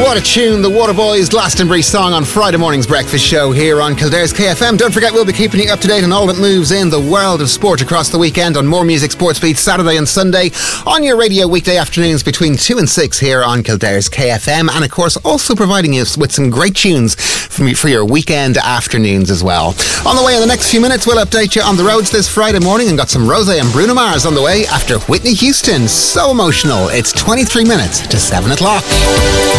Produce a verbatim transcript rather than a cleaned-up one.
What a tune, the Waterboys Glastonbury song on Friday morning's breakfast show here on Kildare's K F M. Don't forget, we'll be keeping you up to date on all that moves in the world of sport across the weekend on More Music Sports Beat Saturday and Sunday on your radio weekday afternoons between two and six here on Kildare's K F M, and of course also providing you with some great tunes for your weekend afternoons as well. On the way in the next few minutes, we'll update you on the roads this Friday morning, and got some Rosé and Bruno Mars on the way after Whitney Houston. So emotional. It's twenty-three minutes to seven o'clock.